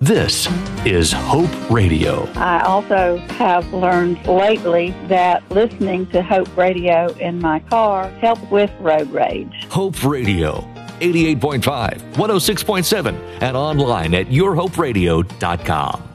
This is Hope Radio. I also have learned lately that listening to Hope Radio in my car helps with road rage. Hope Radio, 88.5, 106.7, and online at yourhoperadio.com.